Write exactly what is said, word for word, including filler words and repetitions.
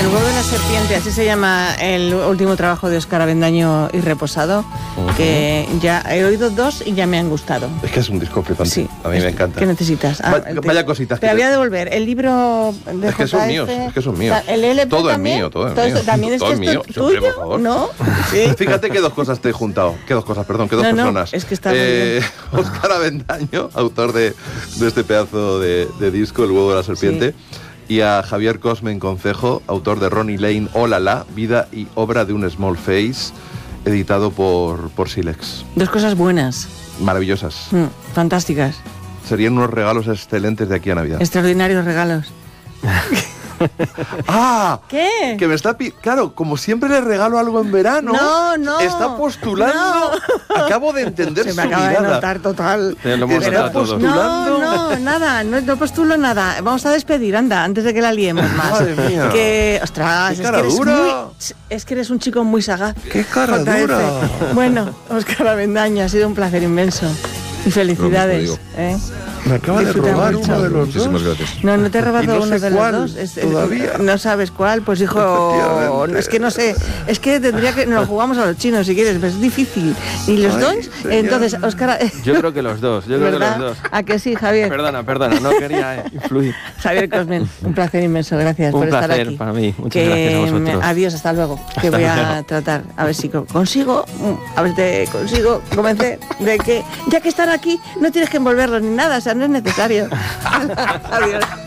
El huevo de la serpiente, así se llama el último trabajo de Óscar Avendaño y Reposado, uh-huh. que ya he oído dos y ya me han gustado. Es que es un disco flipante, sí, a mí me encanta. ¿Qué necesitas? Ah, Va, vaya cositas. Te, te voy a devolver el libro de Es que son míos, es que son míos. El L P todo también, es mío, todo es todo mío. Esto, también es todo que es mío, esto tuyo, por favor. ¿no? Sí. Fíjate que dos cosas te he juntado, que dos cosas, perdón, que dos no, personas. No, es que está eh, muy bien. Óscar Avendaño, autor de, de este pedazo de, de disco, El huevo de la serpiente. Sí. Y a Javier Cosmen Concejo, autor de Ronnie Lane, Oh La La, vida y obra de un small face, editado por, por Silex. Dos cosas buenas. Maravillosas. Mm, fantásticas. Serían unos regalos excelentes de aquí a Navidad. Extraordinarios regalos. ¡Ah! ¿Qué? Que me está pi- claro, como siempre le regalo algo en verano. No, no. Está postulando. No. Acabo de entender Se su me acaba mirada. de notar total. Te lo hemos Está postulando. No, no, nada, no, no postulo nada. Vamos a despedir, anda, antes de que la liemos más. Madre mía. Que, ostras, Qué es cara que eres dura. muy, es que eres un chico muy sagaz. Qué cara J F. dura. Bueno, Óscar Avendaño, ha sido un placer inmenso. Y felicidades. ¿eh? Me acaba Disfruta de robar mucho. uno de los Muchísimas dos. gracias. No, no te he robado Y no uno sé de cuál, los dos. Es, todavía. No sabes cuál, pues hijo. Efectivamente. Es que no sé. Es que tendría que. Nos lo jugamos a los chinos si quieres, pero es difícil. Y los Ay, dos. señor. Entonces, Óscar. Yo creo que los dos, yo creo ¿verdad? que los dos. ¿A que sí, Javier? Perdona, perdona, no quería eh, influir. Javier Cosmen, un placer inmenso, gracias Un por estar placer aquí. para mí, muchas que gracias a vosotros. me- Adiós, hasta luego. Que Hasta voy a luego. tratar, a ver si co- consigo, a ver si te consigo convencer de que ya que están aquí no tienes que envolverlos ni nada, o sea, no es necesario. Adiós.